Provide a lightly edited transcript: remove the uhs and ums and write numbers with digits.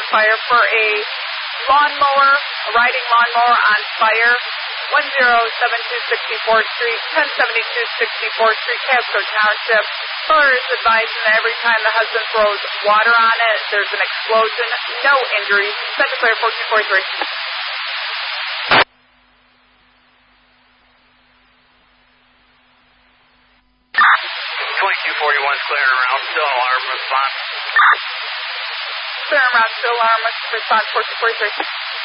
fire for a lawnmower, a riding lawnmower on fire. 107264th Street, 107264th Street, Pasco Township. Caller is advising that every time the husband throws water on it, there's an explosion. No injuries. Set to clear 1443. 2241 clearing around, still alarm response. Clearing around, still alarm response 1443.